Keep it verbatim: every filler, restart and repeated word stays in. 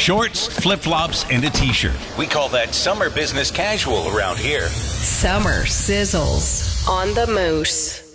shorts, flip-flops, and a t-shirt. We call that summer business casual around here. Summer sizzles on the Moose.